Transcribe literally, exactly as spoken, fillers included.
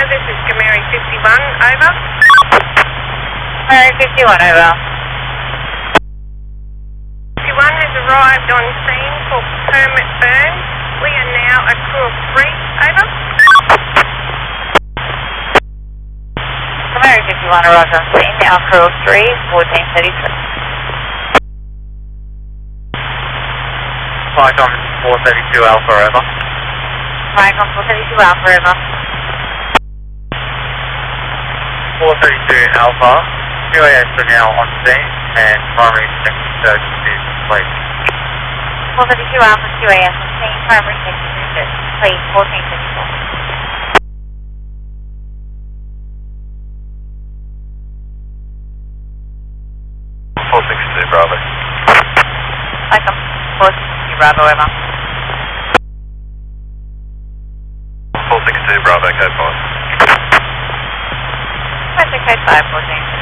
this is Gameri fifty-one, over. Gameri fifty-one, over. fifty-one has arrived on scene for permit burn. We are now at Crew three, over. Gameri fifty-one arrived on scene, now Crew three, fourteen thirty-six. Flight on four thirty-two Alpha, over. Flight on four thirty-two Alpha, over. four thirty-two Alpha, Q A S are now on scene and primary secondary search is complete. four thirty-two Alpha, Q A S on scene, primary secondary search complete, fourteen thirty-four. four sixty-two Bravo. Flight on four sixty-two Bravo, over. four sixty-two Bravo, code five. Code five, fourteen.